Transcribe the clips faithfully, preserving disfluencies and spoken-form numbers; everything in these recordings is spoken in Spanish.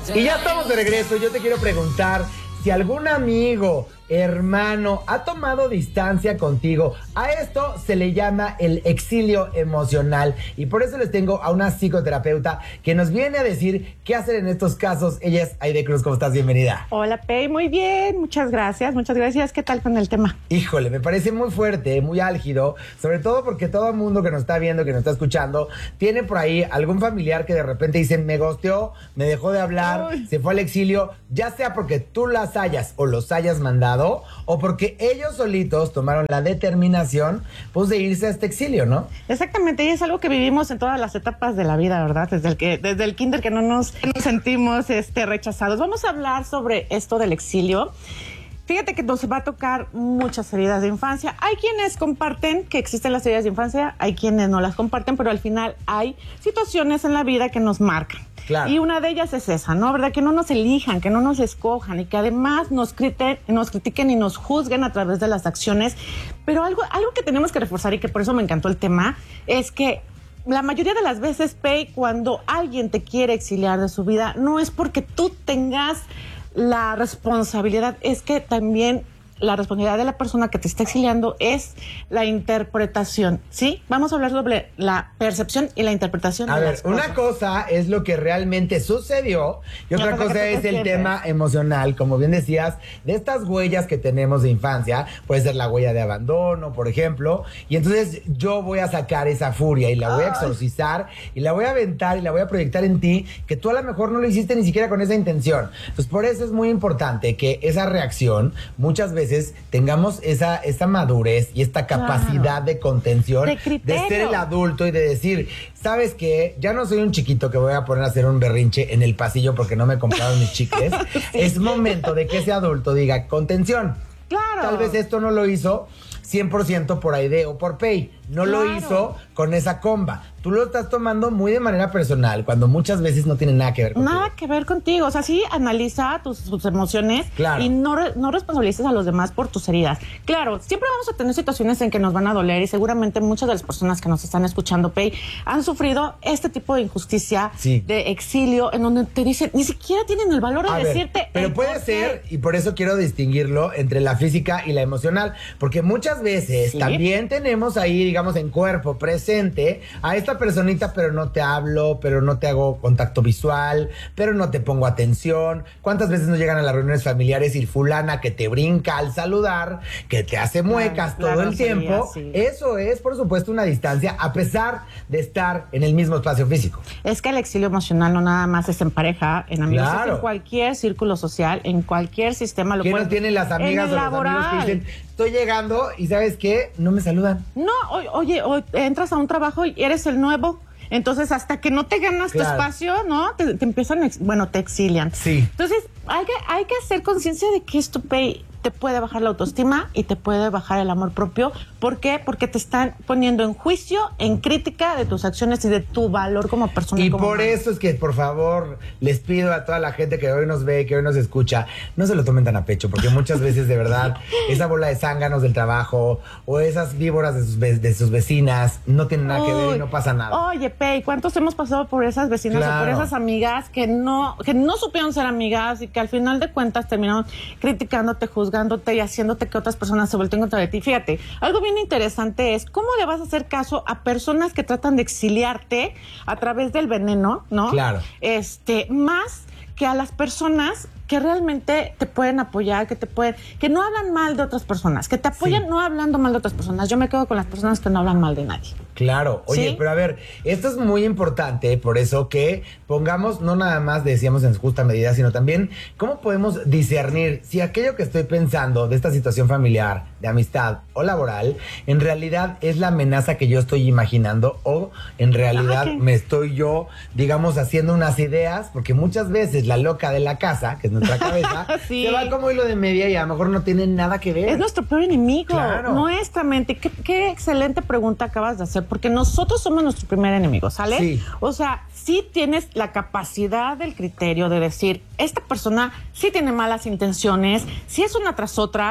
Y ya estamos de regreso. Yo te quiero preguntar si algún amigo, hermano, ha tomado distancia contigo. A esto se le llama el exilio emocional. Y por eso les tengo a una psicoterapeuta que nos viene a decir qué hacer en estos casos. Ella es Aide Cruz. ¿Cómo estás? Bienvenida. Hola, Pei. Muy bien. Muchas gracias. Muchas gracias. ¿Qué tal con el tema? Híjole, me parece muy fuerte, muy álgido. Sobre todo porque todo el mundo que nos está viendo, que nos está escuchando, tiene por ahí algún familiar que de repente dice, me gosteó, me dejó de hablar, Uy. se fue al exilio. Ya sea porque tú las hayas o los hayas mandado, o porque ellos solitos tomaron la determinación, pues, de irse a este exilio, ¿no? Exactamente, y es algo que vivimos en todas las etapas de la vida, ¿verdad? Desde el que, desde el kinder que no nos, nos sentimos este, rechazados. Vamos a hablar sobre esto del exilio. Fíjate que nos va a tocar muchas heridas de infancia. Hay quienes comparten que existen las heridas de infancia, hay quienes no las comparten, pero al final hay situaciones en la vida que nos marcan. Claro. Y una de ellas es esa, ¿no? ¿Verdad? Que no nos elijan, que no nos escojan y que además nos critiquen, nos critiquen y nos juzguen a través de las acciones. Pero algo, algo que tenemos que reforzar y que por eso me encantó el tema es que la mayoría de las veces, Pei, cuando alguien te quiere exiliar de su vida, no es porque tú tengas la responsabilidad, es que también la responsabilidad de la persona que te está exiliando es la interpretación, ¿sí? Vamos a hablar sobre la percepción y la interpretación. A de ver, las cosas. una cosa es lo que realmente sucedió y otra cosa es el tema emocional, como bien decías, de estas huellas que tenemos de infancia. Puede ser la huella de abandono, por ejemplo, y entonces yo voy a sacar esa furia y la voy a exorcizar y la voy a aventar y la voy a proyectar en ti, que tú a lo mejor no lo hiciste ni siquiera con esa intención. Entonces, por eso es muy importante que esa reacción muchas veces tengamos esa, esa madurez y esta capacidad claro. de contención, de, de ser el adulto y de decir, ¿sabes qué? Ya no soy un chiquito que voy a poner a hacer un berrinche en el pasillo porque no me compraron mis chicles. Sí. Es momento de que ese adulto diga, contención. Claro. Tal vez esto no lo hizo cien por ciento por Aide o por Pei. No claro. lo hizo con esa comba. Tú lo estás tomando muy de manera personal, cuando muchas veces no tiene nada que ver contigo. Nada que ver contigo. O sea, sí, analiza tus, tus emociones claro. y no, no responsabilices a los demás por tus heridas. Claro, siempre vamos a tener situaciones en que nos van a doler y seguramente muchas de las personas que nos están escuchando, Pei, han sufrido este tipo de injusticia, sí. de exilio, en donde te dicen, ni siquiera tienen el valor de a decirte... Ver, pero puede ser, y por eso quiero distinguirlo entre la física y la emocional, porque muchas veces ¿sí? también tenemos ahí, digamos, en cuerpo presente a esta personita, pero no te hablo, pero no te hago contacto visual, pero no te pongo atención. ¿Cuántas veces nos llegan a las reuniones familiares y fulana que te brinca al saludar, que te hace muecas claro, todo el tiempo? Sí. Eso es, por supuesto, una distancia, a pesar de estar en el mismo espacio físico. Es que el exilio emocional no nada más es en pareja, en amigos, claro. es en cualquier círculo social, en cualquier sistema. Lo ¿Quién puede... no tiene las amigas o los amigos que dicen, estoy llegando y ¿sabes qué? No me saludan. No, oye, oye, entras a un trabajo y eres el nuevo, entonces hasta que no te ganas claro. tu espacio, ¿no? Te, te empiezan, ex, bueno, te exilian. Sí. Entonces hay que, hay que hacer conciencia de que esto, Pei, te puede bajar la autoestima y te puede bajar el amor propio. ¿Por qué? Porque te están poniendo en juicio, en crítica de tus acciones y de tu valor como persona. Y como por humano. eso es que, por favor, les pido a toda la gente que hoy nos ve, que hoy nos escucha, no se lo tomen tan a pecho, porque muchas veces, de verdad, esa bola de zánganos del trabajo o esas víboras de sus, de sus vecinas no tienen nada Uy, que ver y no pasa nada. Oye, Pei, ¿cuántos hemos pasado por esas vecinas claro. o por esas amigas que no, que no supieron ser amigas y que al final de cuentas terminaron criticándote, juzgándote y haciéndote que otras personas se volteen contra de ti? Fíjate, algo bien interesante es cómo le vas a hacer caso a personas que tratan de exiliarte a través del veneno, ¿no? Claro. Este, más que a las personas que realmente te pueden apoyar, que te pueden, que no hablan mal de otras personas, que te apoyan sí. no hablando mal de otras personas. Yo me quedo con las personas que no hablan mal de nadie. Claro, oye, ¿sí? Pero a ver, esto es muy importante, por eso que pongamos, no nada más decíamos en justa medida, sino también cómo podemos discernir si aquello que estoy pensando de esta situación familiar, de amistad o laboral, en realidad es la amenaza que yo estoy imaginando o en realidad ah, okay. me estoy yo, digamos, haciendo unas ideas, porque muchas veces la loca de la casa, que es nuestra cabeza, sí. se va como hilo de media y a lo mejor no tiene nada que ver. Es nuestro peor enemigo, claro. nuestra mente. Qué, qué excelente pregunta acabas de hacer, porque nosotros somos nuestro primer enemigo, ¿sale? Sí. O sea, sí tienes la capacidad del criterio de decir, esta persona sí tiene malas intenciones, sí es una tras otra,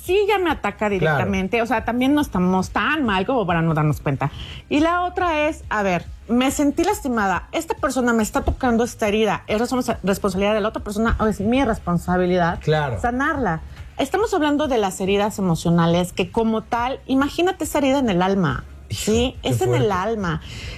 sí ya me ataca directamente. Claro. O sea, también no estamos tan mal como para no darnos cuenta. Y la otra es, a ver, me sentí lastimada. Esta persona me está tocando esta herida. ¿Es responsabilidad de la otra persona o es mi responsabilidad? Claro. Sanarla. Estamos hablando de las heridas emocionales que como tal, imagínate esa herida en el alma. Sí, es en el alma.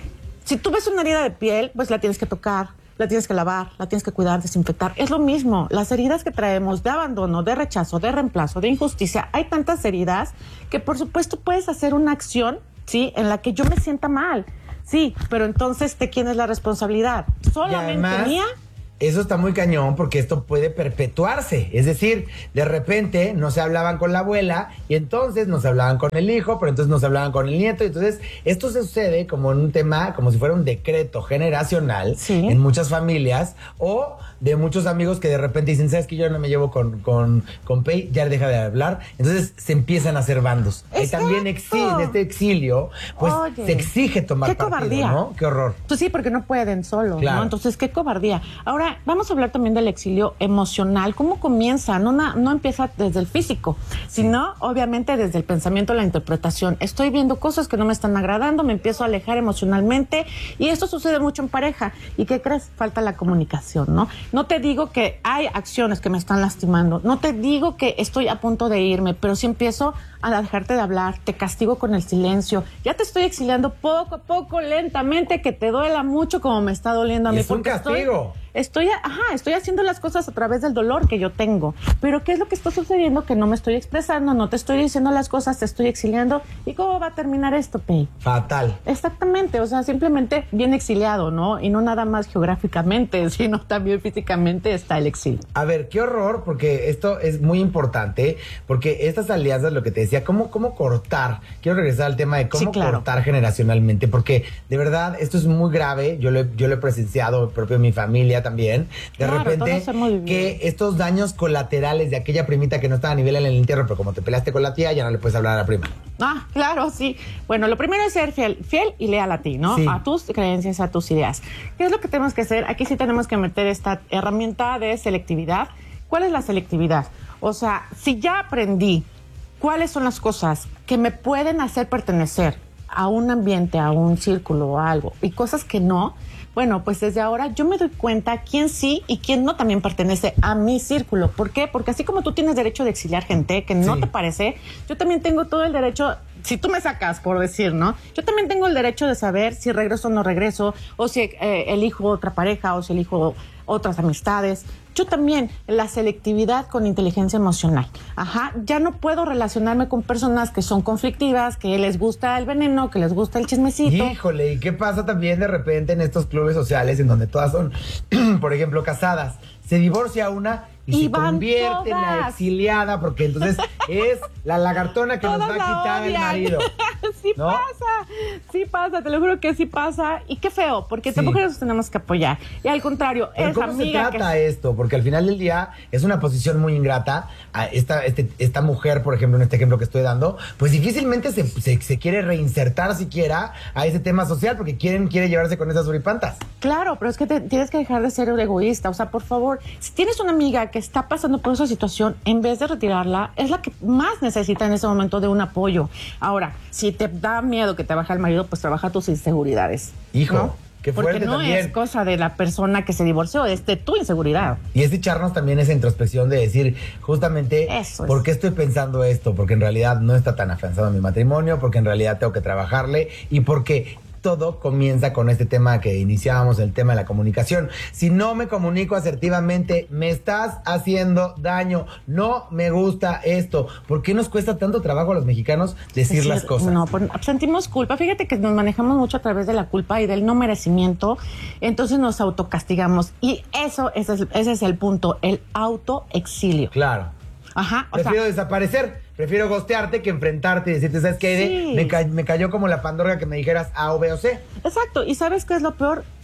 Si tú ves una herida de piel, pues la tienes que tocar, la tienes que lavar, la tienes que cuidar, desinfectar. Es lo mismo. Las heridas que traemos de abandono, de rechazo, de reemplazo, de injusticia, hay tantas heridas que por supuesto puedes hacer una acción, ¿sí?, en la que yo me sienta mal. Sí, pero entonces, ¿de quién es la responsabilidad? ¿Solamente además, mía? Eso está muy cañón porque esto puede perpetuarse. Es decir, de repente no se hablaban con la abuela y entonces no se hablaban con el hijo, pero entonces no se hablaban con el nieto. Y entonces esto se sucede como en un tema, como si fuera un decreto generacional, ¿sí?, en muchas familias, o de muchos amigos que de repente dicen, ¿sabes qué? Yo no me llevo con, con, con Pei, ya deja de hablar. Entonces se empiezan a hacer bandos. Y también exi- en este exilio, pues Oye, se exige tomar qué partido, cobardía. ¿no? Qué horror. Pues sí, porque no pueden solo, claro, ¿no? Entonces, qué cobardía. Ahora, vamos a hablar también del exilio emocional. ¿Cómo comienza? No, na, no empieza desde el físico, sino obviamente desde el pensamiento, la interpretación. Estoy viendo cosas que no me están agradando, me empiezo a alejar emocionalmente y esto sucede mucho en pareja. ¿Y qué crees? Falta la comunicación, ¿no? No te digo que hay acciones que me están lastimando, no te digo que estoy a punto de irme, pero si empiezo a dejarte de hablar, te castigo con el silencio, ya te estoy exiliando poco a poco, lentamente, que te duela mucho como me está doliendo a mí. Es un castigo. Estoy, estoy, ajá, estoy haciendo las cosas a través del dolor que yo tengo. Pero ¿qué es lo que está sucediendo? Que no me estoy expresando, no te estoy diciendo las cosas, te estoy exiliando. ¿Y cómo va a terminar esto, Pei? Fatal. Exactamente, o sea, simplemente bien exiliado, ¿no? Y no nada más geográficamente, sino también físicamente está el exilio. A ver, qué horror, porque esto es muy importante, porque estas alianzas, lo que te decía, ¿cómo, cómo cortar? Quiero regresar al tema de cómo sí, claro. cortar generacionalmente, porque de verdad esto es muy grave. Yo lo, yo lo he presenciado propio en mi familia también. De claro, repente, que estos daños colaterales de aquella primita que no estaba a nivel en el entierro, pero como te peleaste con la tía, ya no le puedes hablar a la prima. Ah, claro, sí. Bueno, lo primero es ser fiel, fiel y leal a ti, ¿no? Sí. A tus creencias, a tus ideas. ¿Qué es lo que tenemos que hacer? Aquí sí tenemos que meter esta herramienta de selectividad. ¿Cuál es la selectividad? O sea, si ya aprendí cuáles son las cosas que me pueden hacer pertenecer a un ambiente, a un círculo o algo, y cosas que no, bueno, pues desde ahora yo me doy cuenta quién sí y quién no también pertenece a mi círculo. ¿Por qué? Porque así como tú tienes derecho de exiliar gente que no sí. te parece, yo también tengo todo el derecho, si tú me sacas, por decir, ¿no? Yo también tengo el derecho de saber si regreso o no regreso, o si eh, elijo otra pareja, o si elijo otras amistades. Yo también, la selectividad con inteligencia emocional. Ajá, ya no puedo relacionarme con personas que son conflictivas, que les gusta el veneno, que les gusta el chismecito. Híjole, ¿y qué pasa también de repente en estos clubes sociales en donde todas son, por ejemplo, casadas? Se divorcia una y, y se convierte todas. en la exiliada, porque entonces es la lagartona que todas nos va a quitar el marido. Sí ¿no? pasa, sí pasa, te lo juro que sí pasa. Y qué feo, porque sí. tampoco nos tenemos que apoyar. Y al contrario, ¿Pero esa cómo amiga se trata que... esto? Porque al final del día es una posición muy ingrata. A esta, este, esta mujer, por ejemplo, en este ejemplo que estoy dando, pues difícilmente se, se, se quiere reinsertar siquiera a ese tema social, porque quieren, quiere llevarse con esas suripantas. Claro, pero es que te, tienes que dejar de ser un egoísta. O sea, por favor, si tienes una amiga que está pasando por esa situación, en vez de retirarla, es la que más necesita en ese momento de un apoyo. Ahora, si te da miedo que te baje el marido, pues trabaja tus inseguridades. Hijo, ¿no? qué fuerte. Porque no también. es cosa de la persona que se divorció, es de tu inseguridad. Y es echarnos también esa introspección de decir, justamente, Eso es. ¿por qué estoy pensando esto? Porque en realidad no está tan afianzado mi matrimonio, porque en realidad tengo que trabajarle y porque todo comienza con este tema que iniciábamos, el tema de la comunicación. Si no me comunico asertivamente, me estás haciendo daño, no me gusta esto. ¿Por qué nos cuesta tanto trabajo a los mexicanos decir, decir las cosas? No, pues, sentimos culpa. Fíjate que nos manejamos mucho a través de la culpa y del no merecimiento, entonces nos autocastigamos. Y eso, ese es, ese es el punto, el autoexilio. Claro. Ajá. O Prefiero sea, desaparecer. Prefiero gostearte que enfrentarte y decirte, ¿sabes qué? Sí. Me, ca me cayó como la pandorga que me dijeras A o B o C. Exacto. ¿Y sabes qué es lo peor?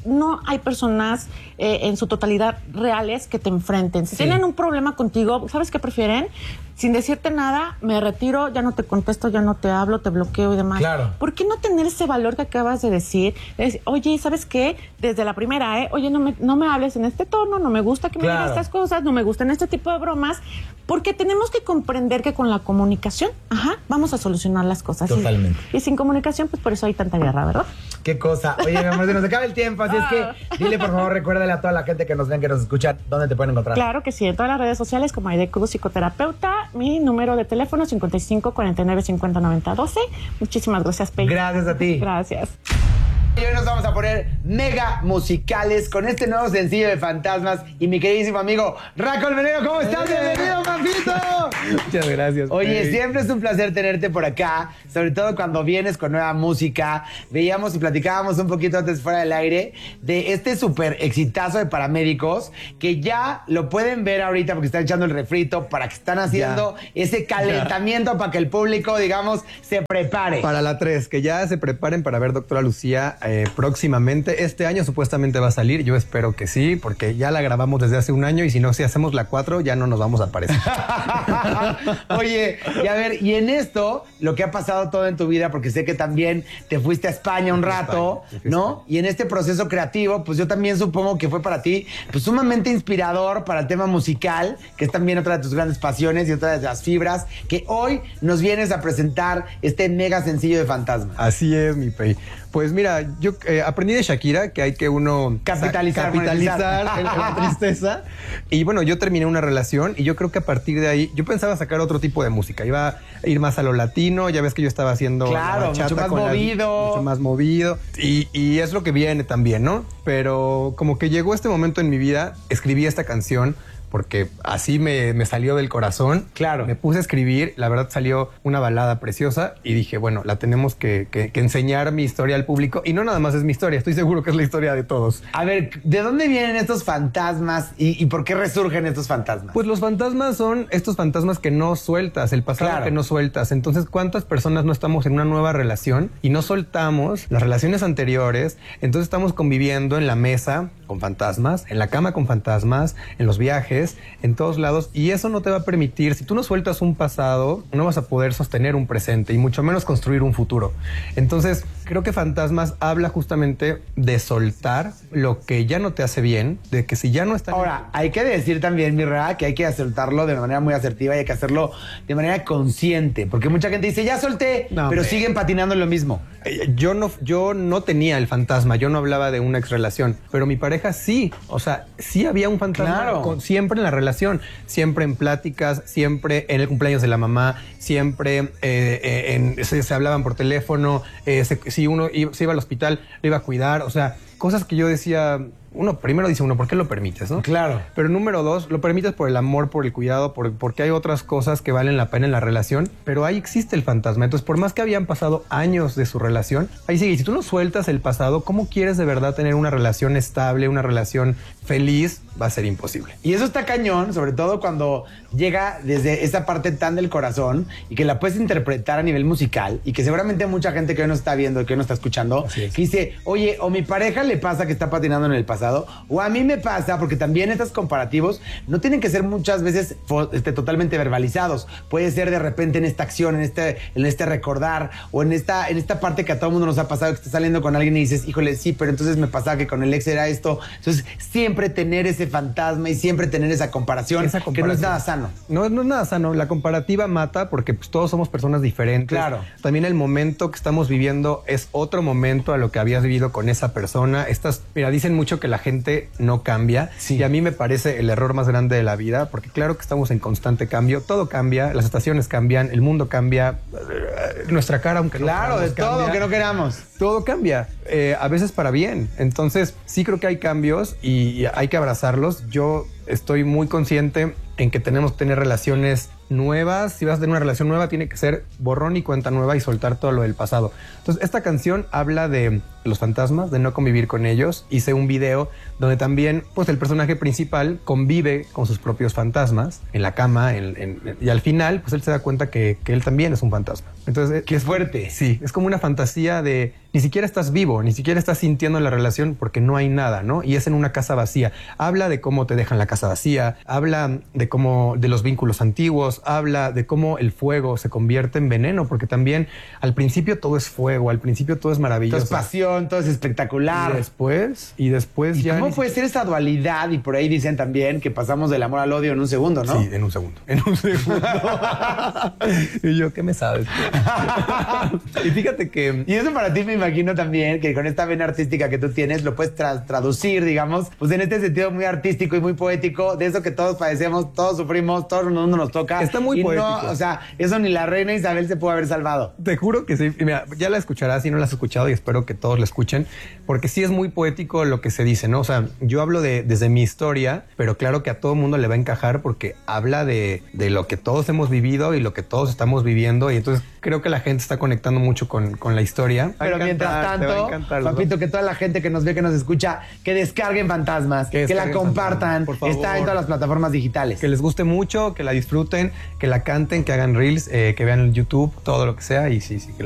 no hay personas eh, en su totalidad reales que te enfrenten. Si sí. tienen un problema contigo, ¿sabes qué prefieren? Sin decirte nada, me retiro, ya no te contesto, ya no te hablo, te bloqueo y demás. Claro. ¿Por qué no tener ese valor que acabas de decir? De decir, oye, ¿sabes qué? Desde la primera, ¿eh? Oye, no me, no me hables en este tono, no me gusta que me claro. digas estas cosas, no me gustan este tipo de bromas, porque tenemos que comprender que con la comunicación, ajá, vamos a solucionar las cosas. Totalmente. Y, y sin comunicación, pues por eso hay tanta guerra, ¿verdad? Qué cosa. Oye, mi amor, se nos acaba el tiempo, así es que dile, por favor, recuérdale a toda la gente que nos ven, que nos escuchan, ¿dónde te pueden encontrar? Claro que sí, en todas las redes sociales como Aide Cruz, psicoterapeuta, mi número de teléfono cincuenta y cinco, cuarenta y nueve, cincuenta, noventa, doce. Muchísimas gracias, Pei. Gracias a ti. Gracias. Y hoy nos vamos a poner mega musicales con este nuevo sencillo de Fantasmas y mi queridísimo amigo Racol Menero. ¿Cómo estás? ¡Eh! ¡Bienvenido, papito! Muchas gracias. Oye, Pei. siempre es un placer tenerte por acá, sobre todo cuando vienes con nueva música. Veíamos y platicábamos un poquito antes fuera del aire de este súper exitazo de Paramédicos, que ya lo pueden ver ahorita porque están echando el refrito, para que están haciendo ya. ese calentamiento ya. para que el público, digamos, se prepare. Para la tres, que ya se preparen para ver Doctora Lucía eh, próximamente. Este año supuestamente va a salir, yo espero que sí, porque ya la grabamos desde hace un año y si no, si hacemos la cuatro, ya no nos vamos a aparecer. Oye, y a ver, y en esto, lo que ha pasado todo en tu vida, porque sé que también te fuiste a España un rato, España, ¿no? Y en este proceso creativo, pues yo también supongo que fue para ti, pues sumamente inspirador para el tema musical, que es también otra de tus grandes pasiones y otra de las fibras, que hoy nos vienes a presentar este mega sencillo de Fantasma. Así es, mi Pei. Pues mira, yo eh, aprendí de Shakira que hay que uno capitalizar, capitalizar en la tristeza. Y bueno, yo terminé una relación y yo creo que a partir de ahí yo pensaba sacar otro tipo de música. Iba a ir más a lo latino, ya ves que yo estaba haciendo claro, mucho más movido. La, mucho más movido. Y, y es lo que viene también, ¿no? Pero como que llegó este momento en mi vida, escribí esta canción porque así me, me salió del corazón. Claro. Me puse a escribir, la verdad salió una balada preciosa y dije, bueno, la tenemos que, que, que enseñar mi historia al público. Y no nada más es mi historia, estoy seguro que es la historia de todos. A ver, ¿de dónde vienen estos fantasmas y, y por qué resurgen estos fantasmas? Pues los fantasmas son estos fantasmas que no sueltas, el pasado claro. que no sueltas. Entonces, ¿cuántas personas no estamos en una nueva relación y no soltamos las relaciones anteriores? Entonces estamos conviviendo en la mesa con fantasmas, en la cama con fantasmas, en los viajes, en todos lados, y eso no te va a permitir, si tú no sueltas un pasado, no vas a poder sostener un presente y mucho menos construir un futuro. Entonces, creo que Fantasmas habla justamente de soltar lo que ya no te hace bien, de que si ya no está... Ahora, hay que decir también, mi Ra, que hay que soltarlo de manera muy asertiva y hay que hacerlo de manera consciente, porque mucha gente dice, ya solté, no, pero me... siguen patinando en lo mismo. Yo no, yo no tenía el fantasma, yo no hablaba de una ex relación, pero mi pareja sí, o sea, sí había un fantasma claro. con, siempre en la relación, siempre en pláticas, siempre en el cumpleaños de la mamá, siempre eh, eh, en, se, se hablaban por teléfono, eh, se, si uno iba, se iba al hospital, lo iba a cuidar, o sea, cosas que yo decía... Uno, primero dice uno, ¿por qué lo permites, no? Claro. Pero número dos, lo permites por el amor, por el cuidado, por, porque hay otras cosas que valen la pena en la relación, pero ahí existe el fantasma. Entonces, por más que habían pasado años de su relación, ahí sigue. Y si tú no sueltas el pasado, ¿cómo quieres de verdad tener una relación estable, una relación feliz? Va a ser imposible. Y eso está cañón, sobre todo cuando llega desde esa parte tan del corazón y que la puedes interpretar a nivel musical y que seguramente mucha gente que hoy nos está viendo y que hoy nos está escuchando, que dice, oye, o mi pareja le pasa que está patinando en el pasado, o a mí me pasa, porque también estos comparativos no tienen que ser muchas veces este, totalmente verbalizados. Puede ser de repente en esta acción, en este, en este recordar, o en esta, en esta parte que a todo mundo nos ha pasado, que estás saliendo con alguien y dices, híjole, sí, pero entonces me pasaba que con el ex era esto. Entonces, siempre tener ese fantasma y siempre tener esa comparación, esa comparación, que no es nada sano. No, no es nada sano. La comparativa mata porque pues, todos somos personas diferentes. Claro. También el momento que estamos viviendo es otro momento a lo que habías vivido con esa persona. Estas, mira, dicen mucho que la gente no cambia. Sí. Y a mí me parece el error más grande de la vida, porque claro que estamos en constante cambio. Todo cambia, las estaciones cambian, el mundo cambia, nuestra cara, aunque no claro, de todo, cambia, que no queramos. Todo cambia, eh, a veces para bien. Entonces, sí creo que hay cambios y hay que abrazarlos. Yo estoy muy consciente en que tenemos que tener relaciones nuevas. Si vas a tener una relación nueva, tiene que ser borrón y cuenta nueva y soltar todo lo del pasado. Entonces, esta canción habla de los fantasmas, de no convivir con ellos. Hice un video donde también, pues, el personaje principal convive con sus propios fantasmas en la cama, en, en, y al final, pues, él se da cuenta que, que él también es un fantasma. Entonces, qué fuerte. Sí, es como una fantasía de ni siquiera estás vivo, ni siquiera estás sintiendo la relación porque no hay nada, ¿no? Y es en una casa vacía. Habla de cómo te dejan la casa vacía, habla de cómo, de los vínculos antiguos, habla de cómo el fuego se convierte en veneno, porque también al principio todo es fuego, al principio todo es maravilloso. Todo es pasión, todo es espectacular. Y después, y después ¿Y ya... cómo puede ser esa dualidad? Y por ahí dicen también que pasamos del amor al odio en un segundo, ¿no? Sí, en un segundo. En un segundo. Y yo, ¿qué me sabes? Y fíjate que... Y eso para ti me imagino también que con esta vena artística que tú tienes lo puedes tra traducir, digamos, pues en este sentido muy artístico y muy poético, de eso que todos padecemos, todos sufrimos, todo el mundo nos toca. Está muy y poético. No, o sea, eso ni la reina Isabel se pudo haber salvado. Te juro que sí. Y mira, ya la escucharás si no la has escuchado y espero que todos la escuchen, porque sí es muy poético lo que se dice, ¿no? O sea, yo hablo de desde mi historia, pero claro que a todo mundo le va a encajar porque habla de, de lo que todos hemos vivido y lo que todos estamos viviendo, y entonces creo que la gente está conectando mucho con, con la historia. Pero mientras tanto, papito, que toda la gente que nos ve, que nos escucha, que descarguen Fantasmas, que, que la compartan, por favor. Está en todas las plataformas digitales. Que les guste mucho, que la disfruten, que la canten, que hagan reels, eh, que vean el YouTube, todo lo que sea, y sí, sí. Que